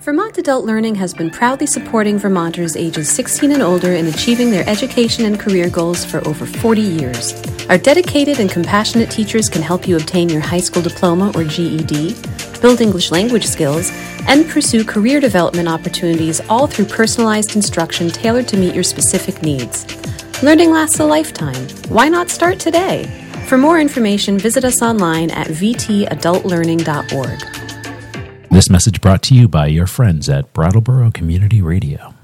Vermont Adult Learning has been proudly supporting Vermonters ages 16 and older in achieving their education and career goals for over 40 years. Our dedicated and compassionate teachers can help you obtain your high school diploma or GED, build English language skills, and pursue career development opportunities, all through personalized instruction tailored to meet your specific needs. Learning lasts a lifetime. Why not start today? For more information, visit us online at vtadultlearning.org. This message brought to you by your friends at Brattleboro Community Radio.